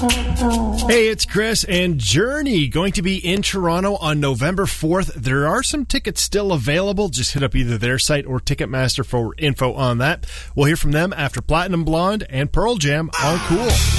Hey, it's Chris, and Journey going to be in Toronto on November 4th. There are some tickets still available. Just hit up either their site or Ticketmaster for info on that. We'll hear from them after Platinum Blonde and Pearl Jam on Cool.